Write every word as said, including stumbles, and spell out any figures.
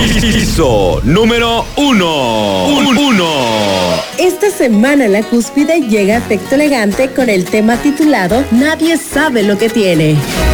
Piso número uno. Uno. Esta semana La Cúspide llega a Efecto Elegante con el tema titulado Nadie sabe lo que tiene.